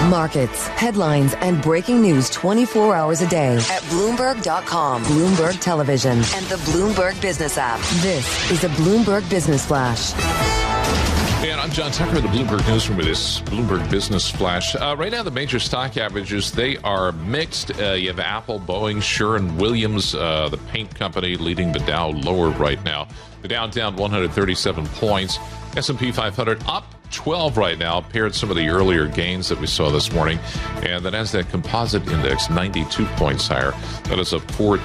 Markets, headlines, and breaking news 24 hours a day at Bloomberg.com, Bloomberg Television, and the Bloomberg Business app. This is a Bloomberg Business Flash. And I'm John Tucker, the Bloomberg Newsroom with this Bloomberg Business Flash. Right now, the major stock averages, they are mixed. You have Apple, Boeing, Sherwin-Williams, the paint company, leading the Dow lower right now. The Dow down 137 points. S&P 500 up 12 right now, paired some of the earlier gains that we saw this morning. And the Nasdaq Composite Index 92 points higher. That is up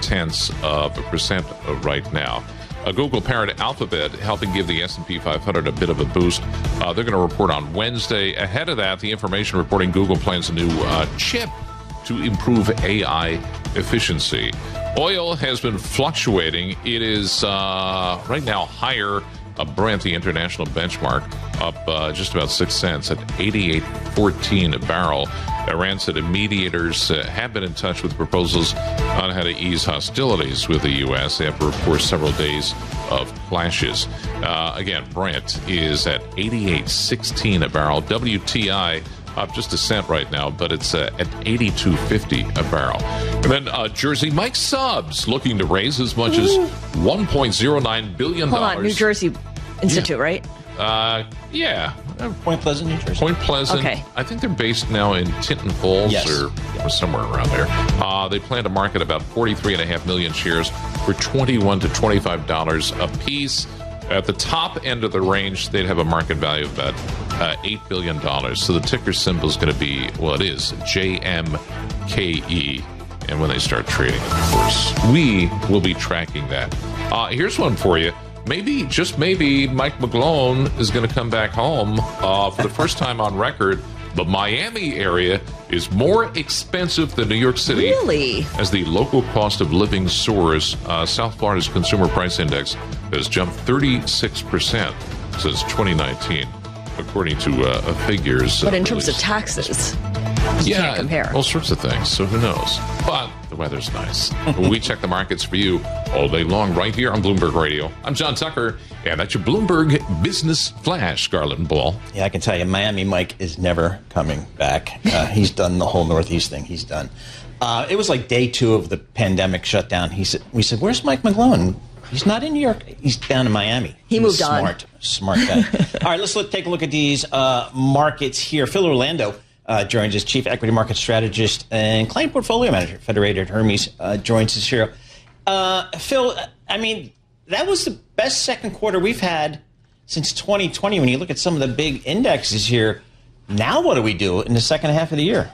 0.4% right now. Google parent Alphabet helping give the S&P 500 a bit of a boost. They're going to report on Wednesday. Ahead of that, the information reporting Google plans a new chip to improve AI efficiency. Oil has been fluctuating. It is right now higher. Brent, the international benchmark, up just about 6 cents at 88.14 a barrel. Iran said mediators have been in touch with proposals on how to ease hostilities with the U.S. after, of course, several days of clashes. Again, Brent is at 88.16 a barrel. WTI up just a cent right now, but it's at 82.50 a barrel. And then Jersey Mike Subs looking to raise as much as $1.09 billion. Hold on, New Jersey Institute, right? Yeah. Point Pleasant, New Jersey. Point Pleasant. Okay. I think they're based now in Tinton Falls or somewhere around there. They plan to market about 43.5 million shares for $21 to $25 a piece. At the top end of the range, they'd have a market value of about $8 billion. So the ticker symbol is going to be, well, it is JMKE. And when they start trading, of course, we will be tracking that. Here's one for you. Maybe, just maybe, Mike McGlone is going to come back home for the first time on record. The Miami area is more expensive than New York City. Really? As the local cost of living soars, South Florida's consumer price index has jumped 36% since 2019, according to figures. But in terms of taxes, you can't compare. All sorts of things, so who knows? But the weather's nice. We check the markets for you all day long right here on Bloomberg Radio. I'm John Tucker, and that's your Bloomberg Business Flash, Garland Ball. Yeah, I can tell you, Miami Mike is never coming back. He's done the whole Northeast thing. He's done. It was like day 2 of the pandemic shutdown. We said, where's Mike McGlone? He's not in New York. He's down in Miami. He moved on. Smart guy. All right, let's take a look at these markets here. Phil Orlando joins us, Chief Equity Market Strategist and Client Portfolio Manager, Federated Hermes, joins us here. Phil, I mean, that was the best second quarter we've had since 2020 when you look at some of the big indexes here. Now what do we do in the second half of the year?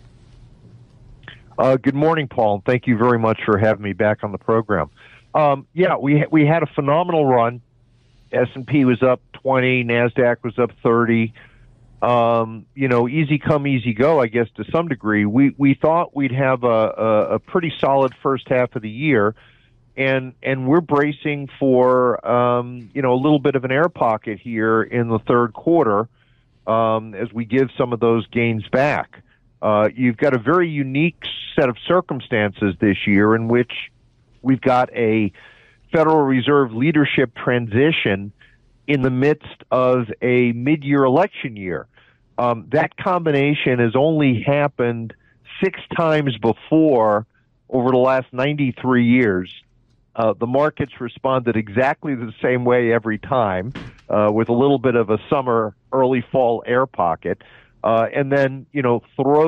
Good morning, Paul. Thank you very much for having me back on the program. We had a phenomenal run. S&P was up 20, NASDAQ was up 30. Easy come, easy go, I guess, to some degree. We thought we'd have a pretty solid first half of the year, and we're bracing for, a little bit of an air pocket here in the third quarter as we give some of those gains back. You've got a very unique set of circumstances this year in which we've got a Federal Reserve leadership transition in the midst of a mid-year election year. That combination has only happened 6 times before over the last 93 years. The markets responded exactly the same way every time, with a little bit of a summer, early fall air pocket. And then, throw